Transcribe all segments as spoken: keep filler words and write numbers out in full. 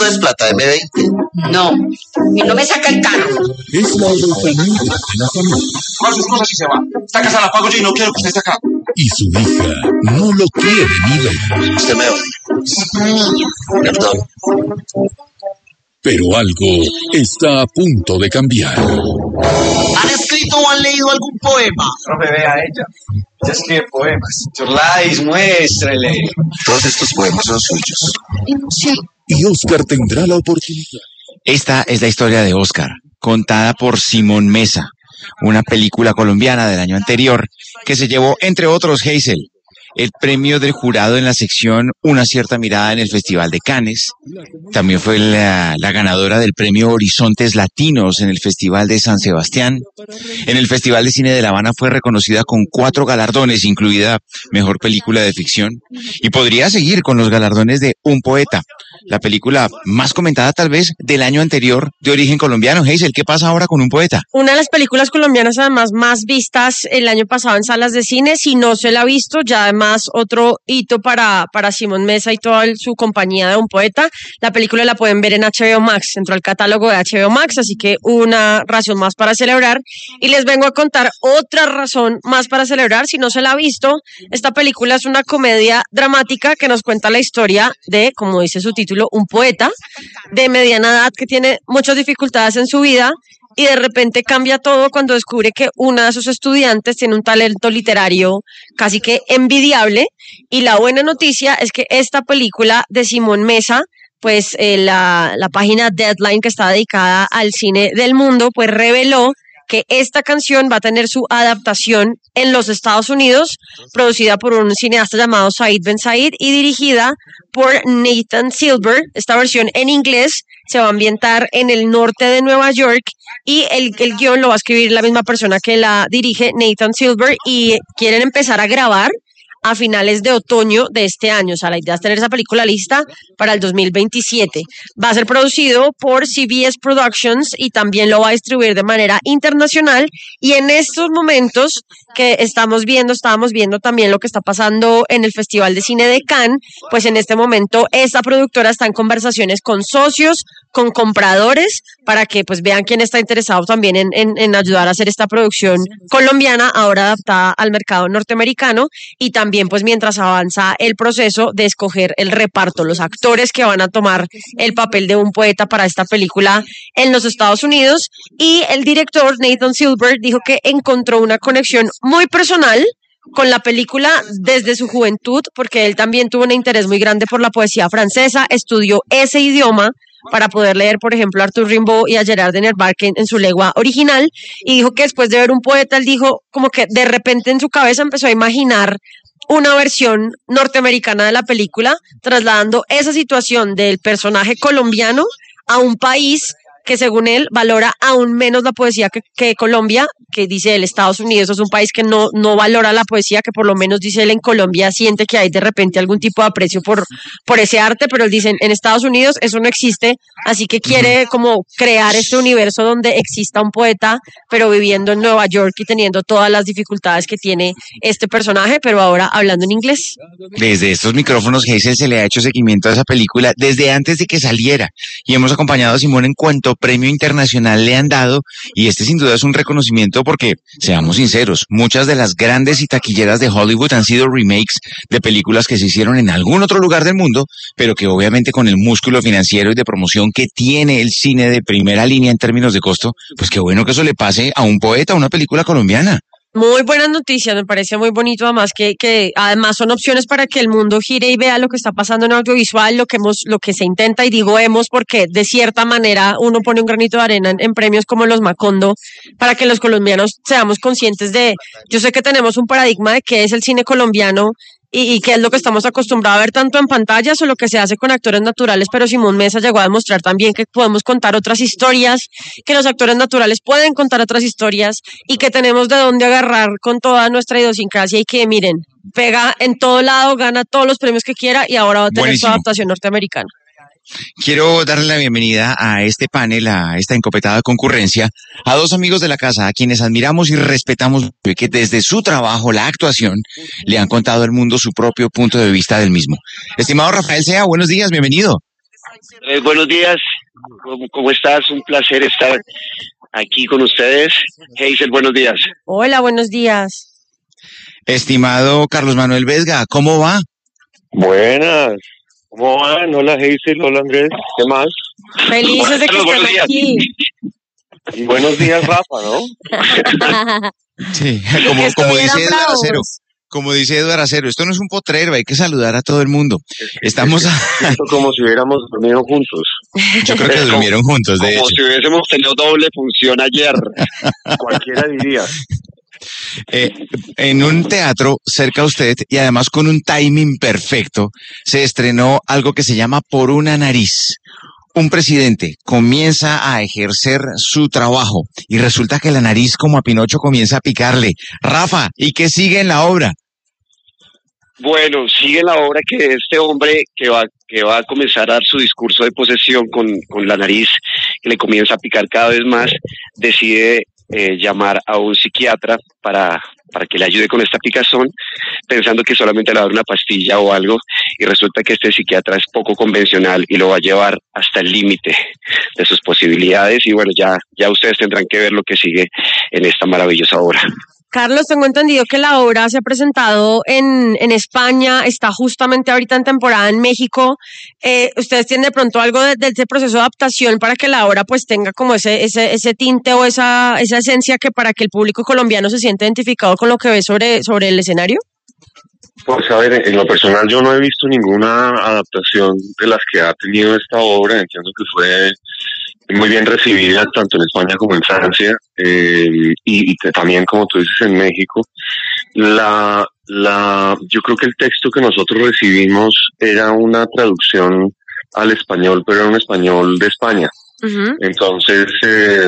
¿Cuánto es plata? ¿M veinte? No, y no me saca el carro. Es la economía de la familia. Con sus cosas y se va. Esta casa la pago yo y no quiero que usted esté acá. Y su hija no lo quiere ni ver. Usted me odia. Perdón. Pero algo está a punto de cambiar. ¿Han escrito o han leído algún poema? Profe, vea a ella. Ella escribe poemas. Chorlais, muéstrele. Todos estos poemas son suyos. Sí. Y Oscar tendrá la oportunidad. Esta es la historia de Oscar, contada por Simón Mesa, una película colombiana del año anterior que se llevó, entre otros, Hazel, el premio del jurado en la sección Una cierta mirada en el Festival de Cannes. También fue la, la ganadora del premio Horizontes Latinos en el Festival de San Sebastián. En el Festival de Cine de La Habana fue reconocida con cuatro galardones, incluida Mejor Película de Ficción. Y podría seguir con los galardones de Un Poeta, la película más comentada tal vez del año anterior de origen colombiano. Hazel, ¿qué pasa ahora con Un Poeta? Una de las películas colombianas además más vistas el año pasado en salas de cine. Si no se la ha visto, ya además otro hito para, para Simón Mesa y toda su compañía de Un Poeta. La película la pueden ver en H B O Max, dentro del catálogo de H B O Max, así que una razón más para celebrar. Y les vengo a contar otra razón más para celebrar. Si no se la ha visto, esta película es una comedia dramática que nos cuenta la historia de, como dice su título, un poeta de mediana edad que tiene muchas dificultades en su vida y de repente cambia todo cuando descubre que una de sus estudiantes tiene un talento literario casi que envidiable. Y la buena noticia es que esta película de Simón Mesa, pues eh, la, la página Deadline, que está dedicada al cine del mundo, pues reveló que esta canción va a tener su adaptación en los Estados Unidos, producida por un cineasta llamado Said Ben Said y dirigida por Nathan Silver. Esta versión en inglés se va a ambientar en el norte de Nueva York y el, el guión lo va a escribir la misma persona que la dirige, Nathan Silver, y quieren empezar a grabar a finales de otoño de este año. O sea, la idea es tener esa película lista para el dos mil veintisiete. Va a ser producido por C B S Productions y también lo va a distribuir de manera internacional. Y en estos momentos que estamos viendo, estábamos viendo también lo que está pasando en el Festival de Cine de Cannes, pues en este momento esta productora está en conversaciones con socios, con compradores, para que pues vean quién está interesado también en, en, en ayudar a hacer esta producción colombiana, ahora adaptada al mercado norteamericano, y también También, pues, mientras avanza el proceso de escoger el reparto, los actores que van a tomar el papel de un poeta para esta película en los Estados Unidos. Y el director, Nathan Silver, dijo que encontró una conexión muy personal con la película desde su juventud, porque él también tuvo un interés muy grande por la poesía francesa, estudió ese idioma para poder leer, por ejemplo, a Arthur Rimbaud y a Gerard de Nerval en, en su lengua original, y dijo que después de ver Un Poeta, él dijo como que de repente en su cabeza empezó a imaginar una versión norteamericana de la película, trasladando esa situación del personaje colombiano a un país que según él valora aún menos la poesía que, que Colombia, que dice él, Estados Unidos es un país que no, no valora la poesía, que por lo menos dice él en Colombia siente que hay de repente algún tipo de aprecio por, por ese arte, pero él dice en Estados Unidos eso no existe, así que quiere como crear este universo donde exista un poeta, pero viviendo en Nueva York y teniendo todas las dificultades que tiene este personaje, pero ahora hablando en inglés. Desde estos micrófonos, Hazel, se le ha hecho seguimiento a esa película desde antes de que saliera y hemos acompañado a Simón en cuanto premio internacional le han dado, y este sin duda es un reconocimiento porque, seamos sinceros, muchas de las grandes y taquilleras de Hollywood han sido remakes de películas que se hicieron en algún otro lugar del mundo, pero que obviamente con el músculo financiero y de promoción que tiene el cine de primera línea en términos de costo, pues qué bueno que eso le pase a un poeta, a una película colombiana. Muy buenas noticias, me parece muy bonito además que, que además son opciones para que el mundo gire y vea lo que está pasando en audiovisual, lo que hemos, lo que se intenta, y digo hemos porque de cierta manera uno pone un granito de arena en, en premios como los Macondo para que los colombianos seamos conscientes de, yo sé que tenemos un paradigma de qué es el cine colombiano y, y qué es lo que estamos acostumbrados a ver tanto en pantallas o lo que se hace con actores naturales, pero Simón Mesa llegó a demostrar también que podemos contar otras historias, que los actores naturales pueden contar otras historias y que tenemos de dónde agarrar con toda nuestra idiosincrasia, y que miren, pega en todo lado, gana todos los premios que quiera y ahora va a tener Buenísimo. su adaptación norteamericana. Quiero darle la bienvenida a este panel, a esta encopetada concurrencia, a dos amigos de la casa, a quienes admiramos y respetamos, que desde su trabajo, la actuación, le han contado al mundo su propio punto de vista del mismo. Estimado Rafael Sea, buenos días, bienvenido. Eh, buenos días, ¿Cómo, ¿cómo estás? Un placer estar aquí con ustedes. Hazel, buenos días. Hola, buenos días. Estimado Carlos Manuel Vesga, ¿cómo va? Buenas. ¿Cómo van? Hola Hazel, hola Andrés. ¿Qué más? Felices de que Carlos, buenos estén días. aquí. Y buenos días, Rafa, ¿no? Sí, como, que como dice estuvieran Eduardo bravos. Acero. Como dice Eduardo Acero, esto no es un potrero, hay que saludar a todo el mundo. Estamos, a- Siento como si hubiéramos dormido juntos. yo creo que durmieron juntos, de Como hecho. si hubiésemos tenido doble función ayer. Cualquiera diría. Eh, en un teatro cerca a usted y además con un timing perfecto, se estrenó algo que se llama Por una nariz. Un presidente comienza a ejercer su trabajo y resulta que la nariz, como a Pinocho, comienza a picarle. Rafa, ¿y qué sigue en la obra? Bueno, sigue la obra que este hombre que va que va a comenzar a dar su discurso de posesión con, con la nariz, que le comienza a picar cada vez más, decide eh, llamar a un psiquiatra para, para que le ayude con esta picazón, pensando que solamente le va a dar una pastilla o algo, y resulta que este psiquiatra es poco convencional y lo va a llevar hasta el límite de sus posibilidades, y bueno, ya, ya ustedes tendrán que ver lo que sigue en esta maravillosa obra. Carlos, tengo entendido que la obra se ha presentado en, en España, está justamente ahorita en temporada en México. Eh, ¿Ustedes tienen de pronto algo de, de ese proceso de adaptación para que la obra pues tenga como ese, ese, ese tinte o esa, esa esencia que para que el público colombiano se sienta identificado con lo que ve sobre, sobre el escenario? Pues a ver, en lo personal yo no he visto ninguna adaptación de las que ha tenido esta obra. Entiendo que fue muy bien recibida tanto en España como en Francia, eh, y, y que también, como tú dices, en México. La, la, yo creo que el texto que nosotros recibimos era una traducción al español, pero era un español de España. Uh-huh. Entonces, eh,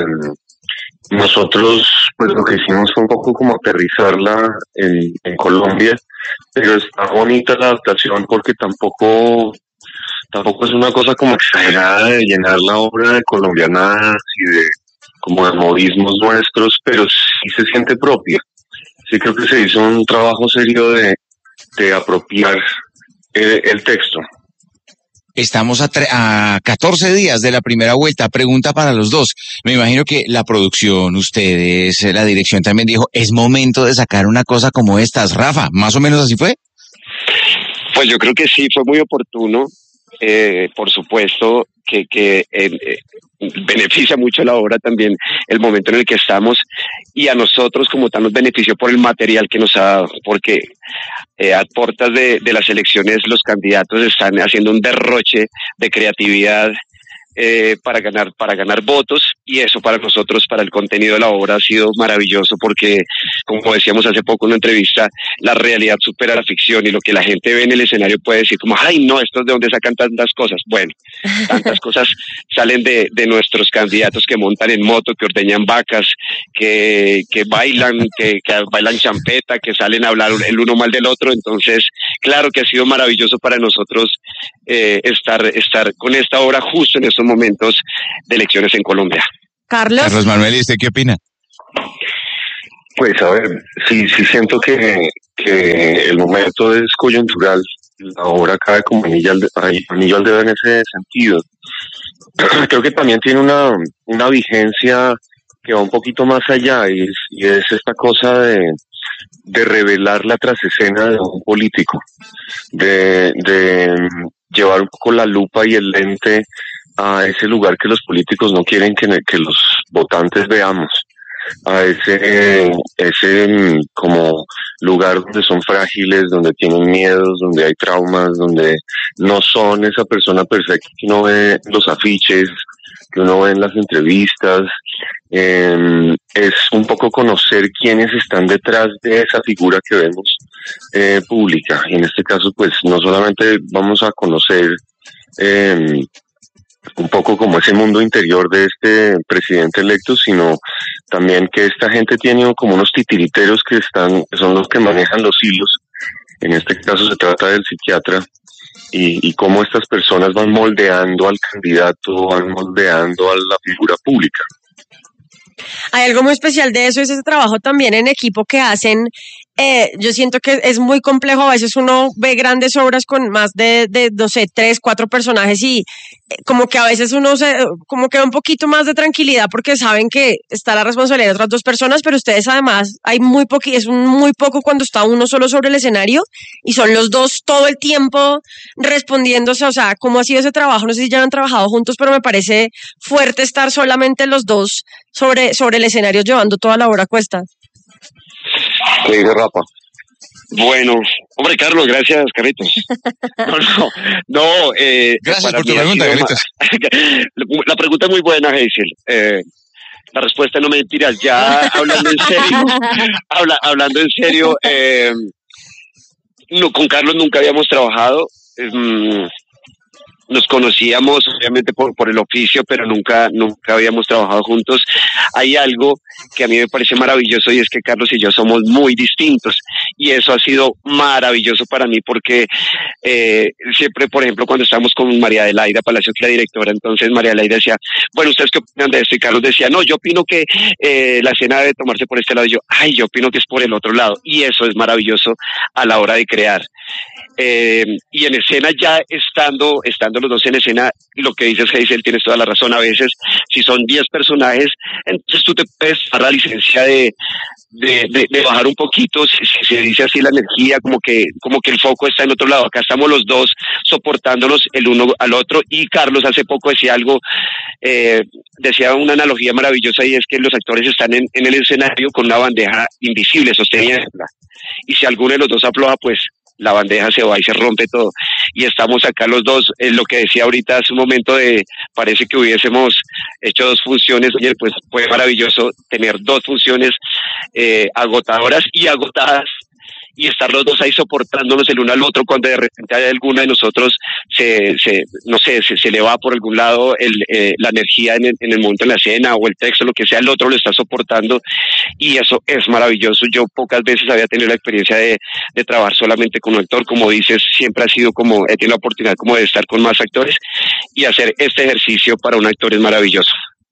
nosotros, pues lo que hicimos fue un poco como aterrizarla en, en Colombia, pero está bonita la adaptación porque tampoco tampoco es una cosa como exagerada de llenar la obra de colombianas y de como de modismos nuestros, pero sí se siente propia. Sí creo que se hizo un trabajo serio de, de apropiar el, el texto. Estamos a, tre- a catorce días de la primera vuelta. Pregunta para los dos. Me imagino que la producción, ustedes, la dirección también dijo, es momento de sacar una cosa como estas. Rafa, ¿más o menos así fue? Pues yo creo que sí, fue muy oportuno. Eh, por supuesto que, que eh, eh, beneficia mucho la obra también el momento en el que estamos, y a nosotros como tal nos benefició por el material que nos ha dado, porque eh, a puertas de, de las elecciones los candidatos están haciendo un derroche de creatividad eh, para ganar para ganar votos, y eso para nosotros, para el contenido de la obra, ha sido maravilloso, porque como decíamos hace poco en una entrevista, la realidad supera la ficción, y lo que la gente ve en el escenario puede decir como, ay no, estos de dónde sacan tantas cosas. Bueno, tantas cosas salen de, de nuestros candidatos que montan en moto, que ordeñan vacas, que, que bailan, que, que bailan champeta, que salen a hablar el uno mal del otro. Entonces, claro que ha sido maravilloso para nosotros eh, estar, estar con esta obra justo en estos momentos de elecciones en Colombia. Carlos. Carlos Manuel, ¿y usted qué opina? Pues a ver, sí, sí siento que, que el momento es coyuntural. La obra cae como anillo al, de, anillo al dedo en ese sentido. Creo que también tiene una, una vigencia que va un poquito más allá, y es, y es esta cosa de, de revelar la trasescena de un político, de, de llevar un poco la lupa y el lente a ese lugar que los políticos no quieren que, que los votantes veamos, a ese, ese como lugar donde son frágiles, donde tienen miedos, donde hay traumas, donde no son esa persona perfecta que uno ve en los afiches, que uno ve en las entrevistas. Eh, es un poco conocer quiénes están detrás de esa figura que vemos eh, pública, y en este caso pues no solamente vamos a conocer eh, un poco como ese mundo interior de este presidente electo, sino también que esta gente tiene como unos titiriteros que están, que son los que manejan los hilos. En este caso se trata del psiquiatra, y, y cómo estas personas van moldeando al candidato, van moldeando a la figura pública. Hay algo muy especial de eso, es ese trabajo también en equipo que hacen Eh, yo siento que es muy complejo. A veces uno ve grandes obras con más de, de no sé, tres, cuatro personajes y eh, como que a veces uno se, como que da un poquito más de tranquilidad porque saben que está la responsabilidad de otras dos personas, pero ustedes además hay muy poqui, es un- muy poco cuando está uno solo sobre el escenario y son los dos todo el tiempo respondiéndose. O sea, ¿cómo ha sido ese trabajo? No sé si ya han trabajado juntos, pero me parece fuerte estar solamente los dos sobre, sobre el escenario llevando toda la obra a cuestas. ¿Qué dice Rafa? Bueno, hombre, Carlos, gracias, Carlitos. No, no, no. Eh, Gracias para por tu mí ha pregunta, sido Carlitos. ma- La pregunta es muy buena, Hazel. Eh, la respuesta no me mentiras. Ya hablando en serio, habla, hablando en serio, eh, no, con Carlos nunca habíamos trabajado. mm, Nos conocíamos obviamente por, por el oficio, pero nunca, nunca habíamos trabajado juntos. Hay algo que a mí me parece maravilloso y es que Carlos y yo somos muy distintos y eso ha sido maravilloso para mí porque eh, siempre, por ejemplo, cuando estábamos con María Adelaida Palacio, que es la directora, entonces María Adelaida decía, bueno, ¿ustedes qué opinan de esto? Y Carlos decía, no, yo opino que eh, la escena debe tomarse por este lado. Y yo, ay, yo opino que es por el otro lado. Y eso es maravilloso a la hora de crear. Eh, y en escena ya estando estando los dos en escena, lo que dices, Hazel, tienes toda la razón. A veces si son diez personajes, entonces tú te puedes dar la licencia de de, de, de bajar un poquito, si, si se dice así, la energía, como que como que el foco está en otro lado. Acá estamos los dos soportándonos el uno al otro. Y Carlos hace poco decía algo, eh, decía una analogía maravillosa, y es que los actores están en, en el escenario con una bandeja invisible sosteniéndola, y si alguno de los dos afloja, pues la bandeja se va y se rompe todo. Y estamos acá los dos, eh, lo que decía ahorita hace un momento de, parece que hubiésemos hecho dos funciones. Oye, pues fue maravilloso tener dos funciones eh, agotadoras y agotadas, y estar los dos ahí soportándonos el uno al otro cuando de repente hay alguna de nosotros se, se no sé, se, se le va por algún lado el, eh, la energía en el, en el momento en la escena o el texto, lo que sea, el otro lo está soportando, y eso es maravilloso. Yo pocas veces había tenido la experiencia de, de trabajar solamente con un actor. Como dices, siempre ha sido como, he tenido la oportunidad como de estar con más actores, y hacer este ejercicio para un actor es maravilloso.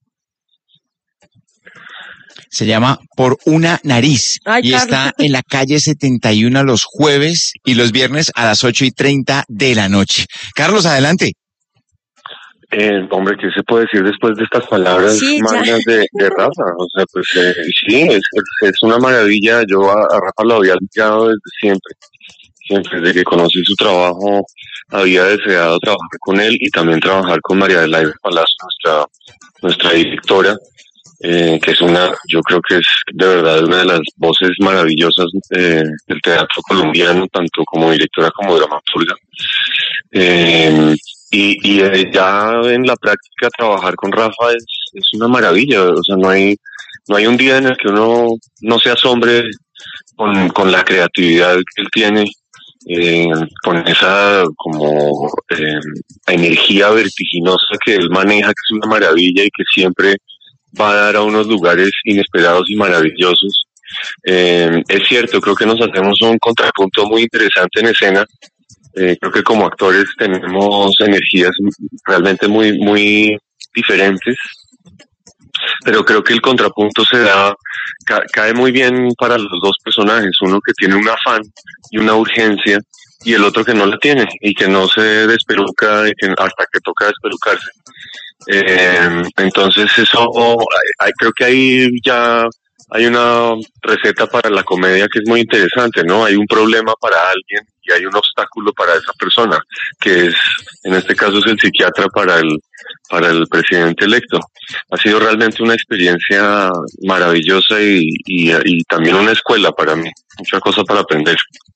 Se llama Por una nariz Ay, y Carlos. está en la calle setenta y uno los jueves y los viernes a las ocho y treinta de la noche. Carlos, adelante. Eh, hombre, ¿qué se puede decir después de estas palabras Sí, ya. magnas de, de Rafa? O sea, pues eh, sí, es, es, es una maravilla. Yo a, a Rafa lo había admirado desde siempre. Siempre, desde que conocí su trabajo, había deseado trabajar con él y también trabajar con María Adelaida Palacio, nuestra, nuestra directora, eh, que es una, yo creo que es de verdad una de las voces maravillosas eh, del teatro colombiano, tanto como directora como dramaturga. Eh, y, y eh, ya en la práctica trabajar con Rafa es, es una maravilla. O sea, no hay, no hay un día en el que uno no se asombre con, con la creatividad que él tiene, eh, con esa como eh, energía vertiginosa que él maneja, que es una maravilla y que siempre va a dar a unos lugares inesperados y maravillosos. Eh, es cierto, creo que nos hacemos un contrapunto muy interesante en escena. Eh, creo que como actores tenemos energías realmente muy, muy diferentes, pero creo que el contrapunto se da, ca- cae muy bien para los dos personajes, uno que tiene un afán y una urgencia, y el otro que no la tiene y que no se despeluca y que hasta que toca despelucarse. Eh, entonces eso, hay- hay- creo que ahí ya hay una receta para la comedia que es muy interesante, ¿no? Hay un problema para alguien y hay un obstáculo para esa persona, que es, en este caso es el psiquiatra para el, para el presidente electo. Ha sido realmente una experiencia maravillosa y, y, y también una escuela para mí, mucha cosa para aprender.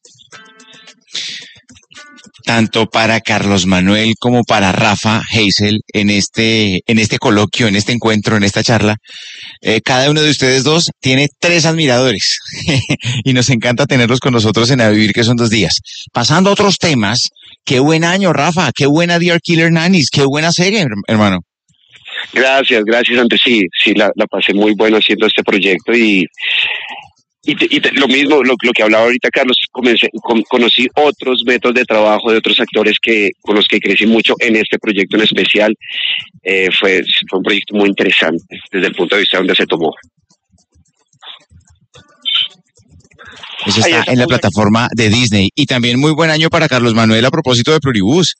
Tanto para Carlos Manuel como para Rafa Hazel en este, en este coloquio, en este encuentro, en esta charla. Eh, cada uno de ustedes dos tiene tres admiradores y nos encanta tenerlos con nosotros en A Vivir, que son dos días. Pasando a otros temas, qué buen año, Rafa, qué buena Dear Killer Nannies, qué buena serie, her- hermano. Gracias, gracias, antes sí, sí, la, la pasé muy bueno haciendo este proyecto, y Y, te- y te- lo mismo, lo, lo que hablaba ahorita Carlos, comencé, con- conocí otros métodos de trabajo de otros actores que con los que crecí mucho en este proyecto en especial. Eh, fue, fue un proyecto muy interesante desde el punto de vista donde se tomó. Eso Ahí está está en la muy bien. plataforma de Disney. Y también muy buen año para Carlos Manuel a propósito de Pluribús.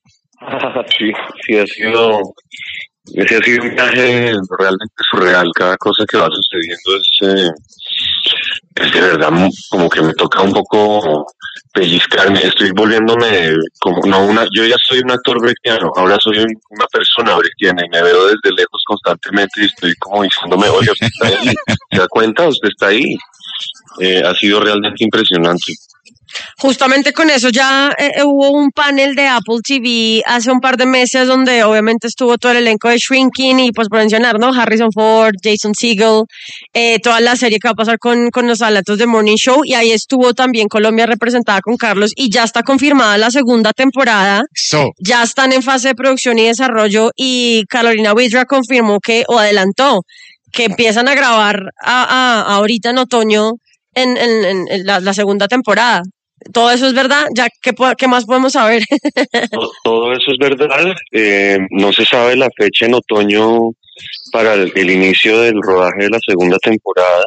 Sí, sí, ha sido, ese ha sido un viaje realmente surreal. Cada cosa que va sucediendo es, eh, es de verdad mu- como que me toca un poco pellizcarme. Estoy volviéndome como, no una, yo ya soy un actor brechtiano, ahora soy un- una persona brechtiana y me veo desde lejos constantemente y estoy como diciéndome, oye, usted está ahí, ¿se da cuenta? Usted está ahí. Eh, ha sido realmente impresionante. Justamente con eso ya eh, hubo un panel de Apple T V hace un par de meses donde obviamente estuvo todo el elenco de Shrinking y pues por mencionar, ¿no? Harrison Ford, Jason Segel, eh, toda la serie que va a pasar con, con los alatos de Morning Show y ahí estuvo también Colombia representada con Carlos y ya está confirmada la segunda temporada. So, Ya están en fase de producción y desarrollo y Carolina Widra confirmó que, o adelantó, que empiezan a grabar a, a- ahorita en otoño en, en- en- en la, la segunda temporada. Todo eso es verdad, ya qué, po- qué más podemos saber. To- Todo eso es verdad. Eh, no se sabe la fecha en otoño para el, el inicio del rodaje de la segunda temporada.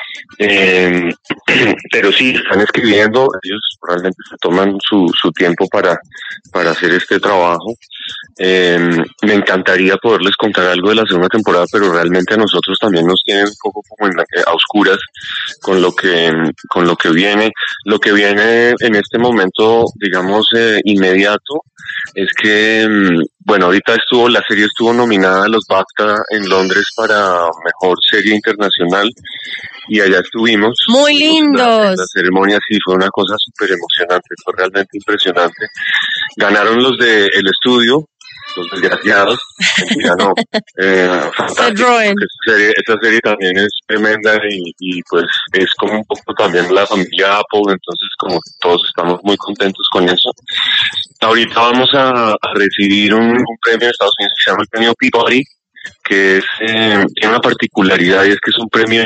Eh, pero sí, están escribiendo, ellos realmente se toman su, su tiempo para, para hacer este trabajo. Eh, me encantaría poderles contar algo de la segunda temporada, pero realmente a nosotros también nos tienen un poco como en la- eh, a oscuras con lo que con lo que viene. Lo que viene en este momento, digamos, eh, inmediato, es que, mm, bueno, ahorita estuvo, la serie estuvo nominada a los BAFTA en Londres para Mejor Serie Internacional y allá estuvimos. Muy Estuvimos en la- en lindos. La ceremonia sí fue una cosa súper emocionante, fue realmente impresionante. Ganaron los de El Estudio, los desgraciados, mentira, no. Eh, fantástico, Rogen. porque esta serie, esta serie también es tremenda y, y pues es como un poco también la familia Apple, entonces como que todos estamos muy contentos con eso. Ahorita vamos a, a recibir un, un premio de Estados Unidos que se llama el premio Peabody, que es, eh, tiene una particularidad y es que es un premio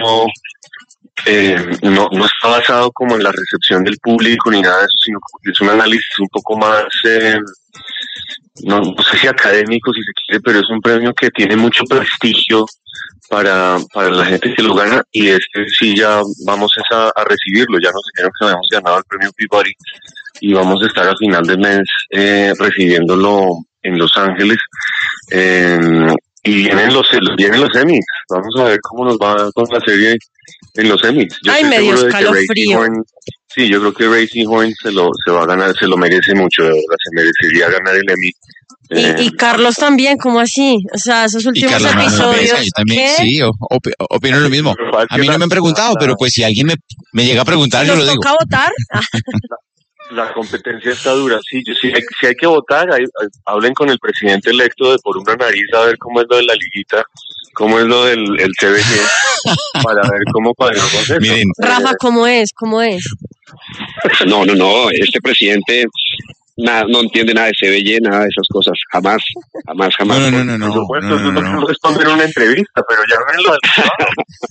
eh, no, no está basado como en la recepción del público ni nada de eso, sino que es un análisis un poco más, eh, no, no sé si académico si se quiere, pero es un premio que tiene mucho prestigio para, para la gente que lo gana y este sí ya vamos es a, a recibirlo, ya nos dijeron que habíamos ganado el premio Peabody y vamos a estar a final de mes eh, recibiéndolo en Los Ángeles. Eh, y vienen los vienen los Emmys. Vamos a ver cómo nos va con la serie en los Emmys. Yo Ay, estoy medio seguro de que Racing escalofrío. Horn, sí, yo creo que Racing Horn se lo se va a ganar, se lo merece mucho, de verdad, se merecería ganar el Emmy. Eh, Y, y Carlos también, ¿cómo así? O sea, esos y últimos Carlos Manuel episodios. Vega, yo también, ¿qué? sí, o- opi- opino lo mismo. Lo que pasa es A que mí no la- me han preguntado, la- pero pues si alguien me, me llega a preguntar, yo ¿Nos lo digo. toca votar? Ah, La competencia está dura, sí, yo- sí, hay, sí hay que votar, hay- hay- hablen con el presidente electo de por una nariz a ver cómo es lo de la liguita, cómo es lo del el C B G, para ver cómo cuadramos eso. Miren, Rafa, ¿cómo es? ¿Cómo es? No, no, no, este presidente nada, no entiende nada de C B G, nada de esas cosas, jamás, jamás, jamás. no, no, no, no, Por no, supuesto, no, eso no, no no. puedo responder en una entrevista, pero ya ven lo del trabajo.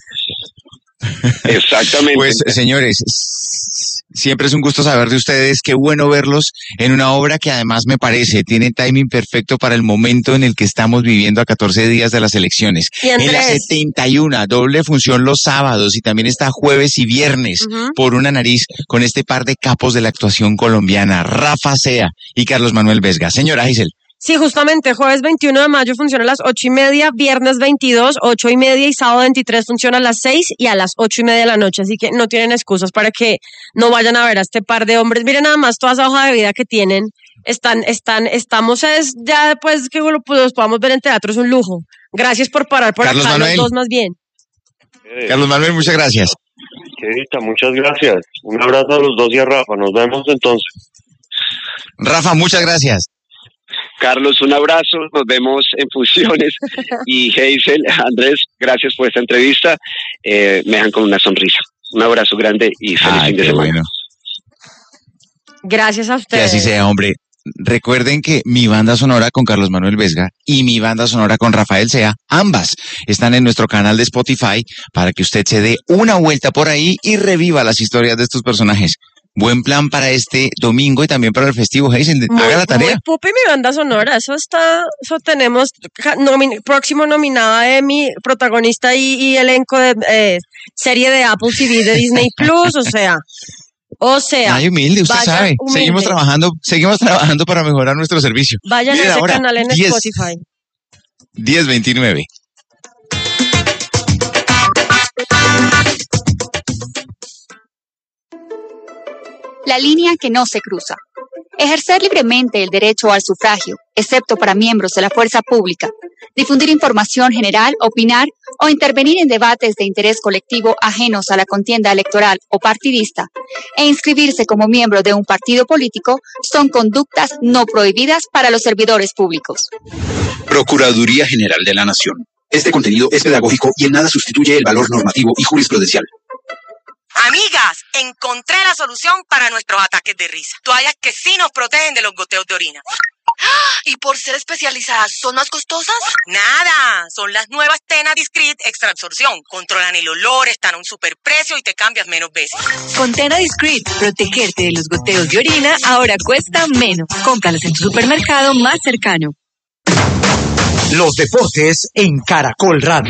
Exactamente. Pues señores, s- siempre es un gusto saber de ustedes, qué bueno verlos en una obra que además me parece tiene timing perfecto para el momento en el que estamos viviendo a catorce días de las elecciones. Y En la Andrés. setenta y uno, doble función los sábados y también está jueves y viernes Ujú. por una nariz con este par de capos de la actuación colombiana, Rafa Sea y Carlos Manuel Vesga. Señora Giselle. Sí, justamente, jueves veintiuno de mayo funciona a las ocho y media, viernes veintidós, ocho y media y sábado veintitrés funciona a las seis y a las ocho y media de la noche, así que no tienen excusas para que no vayan a ver a este par de hombres. Miren nada más toda esa hoja de vida que tienen, están, están, estamos es, ya después que lo, pues, los podamos ver en teatro es un lujo. Gracias por parar por Carlos acá Manuel. los dos más bien. Eh, Carlos Manuel, muchas gracias. Querida, muchas gracias. Un abrazo a los dos y a Rafa. Nos vemos entonces. Rafa, muchas gracias. Carlos, un abrazo, nos vemos en Fusiones. Y Hazel, Andrés, gracias por esta entrevista. Eh, me dejan con una sonrisa. Un abrazo grande y feliz Ay, fin de qué semana. bueno. Gracias a Que ustedes. así sea, hombre. Recuerden que mi banda sonora con Carlos Manuel Vesga y mi banda sonora con Rafael Sea, ambas están en nuestro canal de Spotify para que usted se dé una vuelta por ahí y reviva las historias de estos personajes. Buen plan para este domingo y también para el festivo, Hazel. Muy, Haga la tarea. muy pupi mi banda sonora, eso está, eso tenemos ca- nomi- próximo nominada Emmy, protagonista y, y elenco de eh, serie de Apple T V de Disney Plus, o sea, o sea. Ay, humilde, usted vaya sabe. humilde. Seguimos trabajando, seguimos trabajando para mejorar nuestro servicio. Vayan Mire a ese ahora, canal en diez, Spotify. diez veintinueve. La línea que no se cruza. Ejercer libremente el derecho al sufragio, excepto para miembros de la fuerza pública. Difundir información general, opinar o intervenir en debates de interés colectivo ajenos a la contienda electoral o partidista e inscribirse como miembro de un partido político son conductas no prohibidas para los servidores públicos. Procuraduría General de la Nación. Este contenido es pedagógico y en nada sustituye el valor normativo y jurisprudencial. Amigas, encontré la solución para nuestros ataques de risa. Toallas que sí nos protegen de los goteos de orina. ¿Y por ser especializadas son más costosas? Nada, son las nuevas Tena Discreet Extra Absorción. Controlan el olor, están a un superprecio y te cambias menos veces. Con Tena Discreet, protegerte de los goteos de orina ahora cuesta menos. Cómpralos en tu supermercado más cercano. Los deportes en Caracol Radio.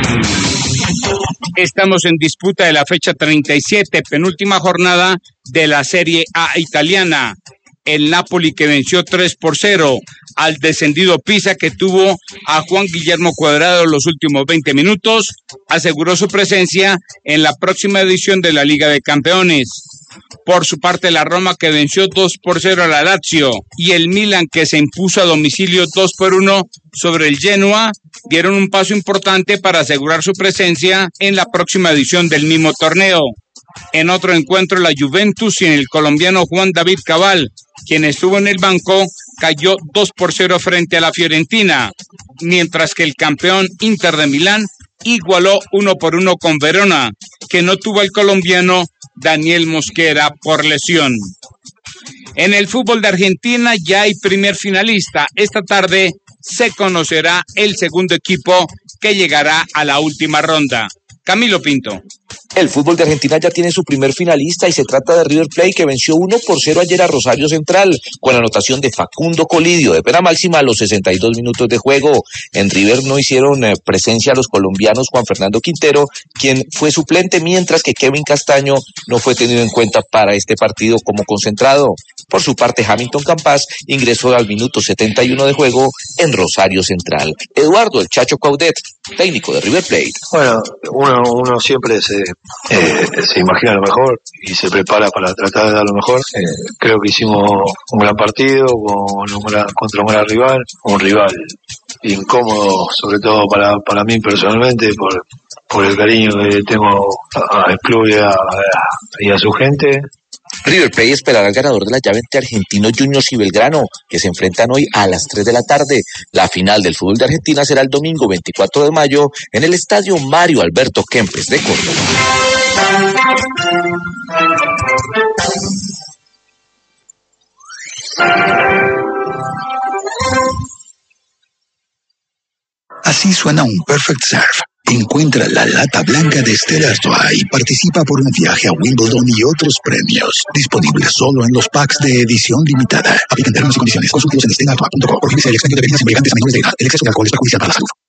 Estamos en disputa de la fecha treinta y siete, penúltima jornada de la Serie A italiana. El Napoli, que venció tres por cero al descendido Pisa, que tuvo a Juan Guillermo Cuadrado los últimos veinte minutos, aseguró su presencia en la próxima edición de la Liga de Campeones. Por su parte, la Roma, que venció dos por cero a la Lazio, y el Milan, que se impuso a domicilio dos por uno sobre el Genoa, dieron un paso importante para asegurar su presencia en la próxima edición del mismo torneo. En otro encuentro, la Juventus y el colombiano Juan David Cabal, quien estuvo en el banco, cayó dos por cero frente a la Fiorentina, mientras que el campeón Inter de Milán igualó uno por uno con Verona, que no tuvo al colombiano Daniel Mosquera por lesión. En el fútbol de Argentina ya hay primer finalista. Esta tarde se conocerá el segundo equipo que llegará a la última ronda. Camilo Pinto. El fútbol de Argentina ya tiene su primer finalista y se trata de River Plate, que venció uno por cero ayer a Rosario Central con la anotación de Facundo Colidio de pena máxima a los sesenta y dos minutos de juego. En River no hicieron eh, presencia los colombianos Juan Fernando Quintero, quien fue suplente, mientras que Kevin Castaño no fue tenido en cuenta para este partido como concentrado. Por su parte, Hamilton Campas ingresó al minuto setenta y uno de juego en Rosario Central. Eduardo El Chacho Caudet, técnico de River Plate. Bueno, uno, uno siempre se, eh, se imagina lo mejor y se prepara para tratar de dar lo mejor. Eh, creo que hicimos un gran partido con un gran, contra un gran rival, un rival incómodo, sobre todo para, para mí personalmente, por, por el cariño que tengo al club y a, y a su gente. River Plate esperará al ganador de la llave entre Argentinos Juniors y Belgrano, que se enfrentan hoy a las tres de la tarde. La final del fútbol de Argentina será el domingo veinticuatro de mayo en el estadio Mario Alberto Kempes de Córdoba. Así suena un Perfect Serve. Encuentra la lata blanca de Stella Artois y participa por un viaje a Wimbledon y otros premios. Disponible solo en los packs de edición limitada. Aplican términos y condiciones. Consultados en stella artois punto com. Prohíbese el expendio de bebidas embriagantes a menores de edad. El exceso de alcohol es perjudicial para la salud.